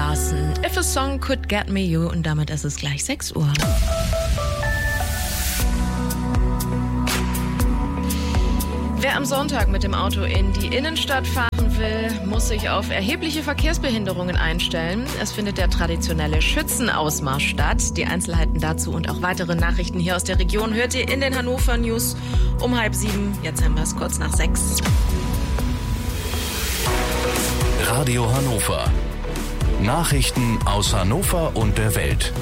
Straßen. If a Song Could Get Me You, und damit ist es gleich 6 Uhr. Wer am Sonntag mit dem Auto in die Innenstadt fahren will, muss sich auf erhebliche Verkehrsbehinderungen einstellen. Es findet der traditionelle Schützenausmarsch statt. Die Einzelheiten dazu und auch weitere Nachrichten hier aus der Region hört ihr in den Hannover News um 6:30. Jetzt haben wir es kurz nach 6. Radio Hannover. Nachrichten aus Hannover und der Welt.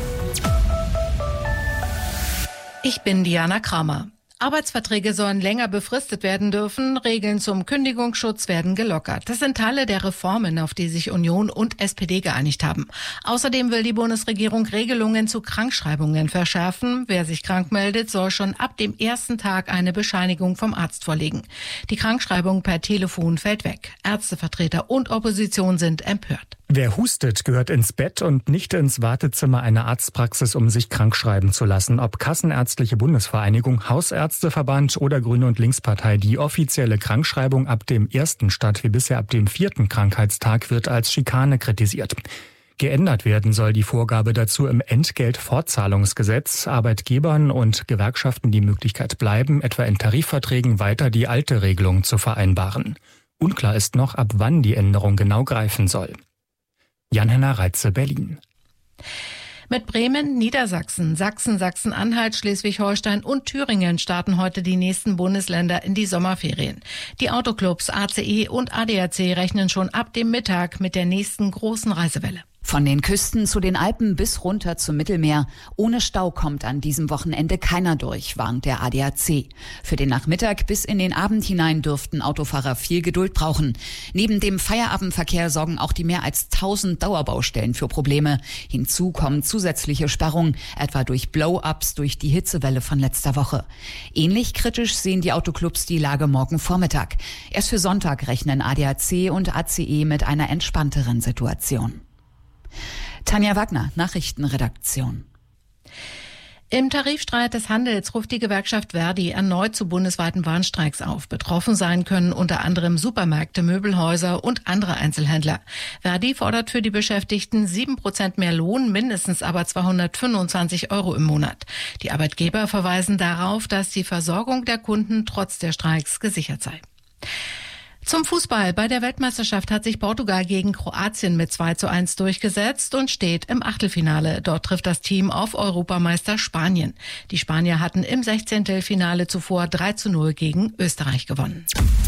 Ich bin Diana Kramer. Arbeitsverträge sollen länger befristet werden dürfen, Regeln zum Kündigungsschutz werden gelockert. Das sind Teile der Reformen, auf die sich Union und SPD geeinigt haben. Außerdem will die Bundesregierung Regelungen zu Krankschreibungen verschärfen. Wer sich krank meldet, soll schon ab dem ersten Tag eine Bescheinigung vom Arzt vorlegen. Die Krankschreibung per Telefon fällt weg. Ärztevertreter und Opposition sind empört. Wer hustet, gehört ins Bett und nicht ins Wartezimmer einer Arztpraxis, um sich krank schreiben zu lassen. Ob Kassenärztliche Bundesvereinigung, Hausärzteverband oder Grüne- und Linkspartei, die offizielle Krankschreibung ab dem ersten statt wie bisher ab dem 4. Krankheitstag wird als Schikane kritisiert. Geändert werden soll die Vorgabe dazu im Entgeltfortzahlungsgesetz. Arbeitgebern und Gewerkschaften die Möglichkeit bleiben, etwa in Tarifverträgen weiter die alte Regelung zu vereinbaren. Unklar ist noch, ab wann die Änderung genau greifen soll. Jan-Henner Reitze, Berlin. Mit Bremen, Niedersachsen, Sachsen, Sachsen-Anhalt, Schleswig-Holstein und Thüringen starten heute die nächsten Bundesländer in die Sommerferien. Die Autoclubs ACE und ADAC rechnen schon ab dem Mittag mit der nächsten großen Reisewelle. Von den Küsten zu den Alpen bis runter zum Mittelmeer. Ohne Stau kommt an diesem Wochenende keiner durch, warnt der ADAC. Für den Nachmittag bis in den Abend hinein dürften Autofahrer viel Geduld brauchen. Neben dem Feierabendverkehr sorgen auch die mehr als 1000 Dauerbaustellen für Probleme. Hinzu kommen zusätzliche Sperrungen, etwa durch Blow-ups durch die Hitzewelle von letzter Woche. Ähnlich kritisch sehen die Autoclubs die Lage morgen Vormittag. Erst für Sonntag rechnen ADAC und ACE mit einer entspannteren Situation. Tanja Wagner, Nachrichtenredaktion. Im Tarifstreit des Handels ruft die Gewerkschaft Verdi erneut zu bundesweiten Warnstreiks auf. Betroffen sein können unter anderem Supermärkte, Möbelhäuser und andere Einzelhändler. Verdi fordert für die Beschäftigten 7% mehr Lohn, mindestens aber 225 € im Monat. Die Arbeitgeber verweisen darauf, dass die Versorgung der Kunden trotz der Streiks gesichert sei. Zum Fußball. Bei der Weltmeisterschaft hat sich Portugal gegen Kroatien mit 2:1 durchgesetzt und steht im Achtelfinale. Dort trifft das Team auf Europameister Spanien. Die Spanier hatten im 16. Finale zuvor 3:0 gegen Österreich gewonnen.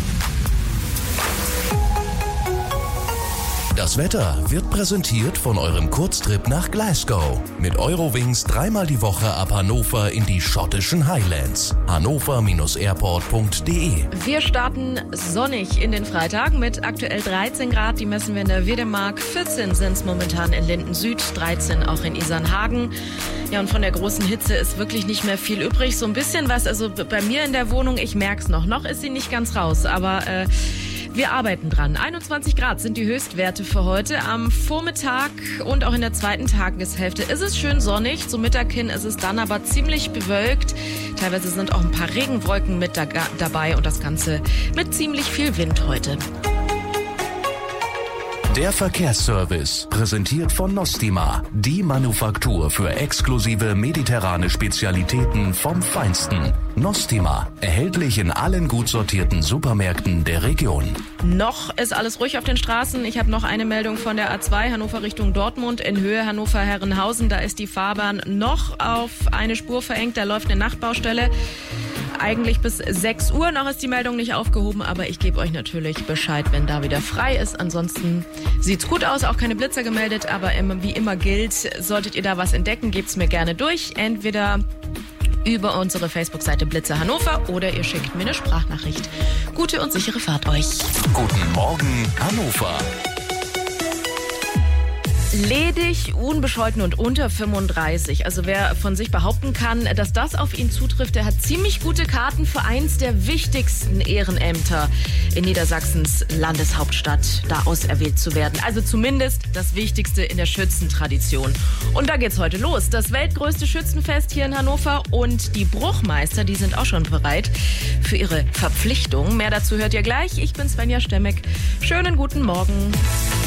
Das Wetter wird präsentiert von eurem Kurztrip nach Glasgow. Mit Eurowings 3-mal die Woche ab Hannover in die schottischen Highlands. hannover-airport.de. Wir starten sonnig in den Freitag mit aktuell 13 Grad. Die messen wir in der Wedemark. 14 sind es momentan in Linden Süd, 13 auch in Isernhagen. Ja, und von der großen Hitze ist wirklich nicht mehr viel übrig. So ein bisschen was, also bei mir in der Wohnung, ich merke es noch. Noch ist sie nicht ganz raus, aber wir arbeiten dran. 21 Grad sind die Höchstwerte für heute. Am Vormittag und auch in der zweiten Tageshälfte ist es schön sonnig. Zum Mittag hin ist es dann aber ziemlich bewölkt. Teilweise sind auch ein paar Regenwolken mit dabei und das Ganze mit ziemlich viel Wind heute. Der Verkehrsservice, präsentiert von Nostima, die Manufaktur für exklusive mediterrane Spezialitäten vom Feinsten. Nostima, erhältlich in allen gut sortierten Supermärkten der Region. Noch ist alles ruhig auf den Straßen. Ich habe noch eine Meldung von der A2 Hannover Richtung Dortmund in Höhe Hannover-Herrenhausen. Da ist die Fahrbahn noch auf eine Spur verengt. Da läuft eine Nachtbaustelle. Eigentlich bis 6 Uhr. Noch ist die Meldung nicht aufgehoben, aber ich gebe euch natürlich Bescheid, wenn da wieder frei ist. Ansonsten sieht's gut aus, auch keine Blitzer gemeldet, aber wie immer gilt, solltet ihr da was entdecken, gebt's mir gerne durch. Entweder über unsere Facebook-Seite Blitzer Hannover oder ihr schickt mir eine Sprachnachricht. Gute und sichere Fahrt euch. Guten Morgen, Hannover. Ledig, unbescholten und unter 35. Also wer von sich behaupten kann, dass das auf ihn zutrifft, der hat ziemlich gute Karten für eins der wichtigsten Ehrenämter in Niedersachsens Landeshauptstadt, da auserwählt zu werden. Also zumindest das Wichtigste in der Schützentradition. Und da geht's heute los. Das weltgrößte Schützenfest hier in Hannover und die Bruchmeister, die sind auch schon bereit für ihre Verpflichtung. Mehr dazu hört ihr gleich. Ich bin Svenja Stemmeck. Schönen guten Morgen.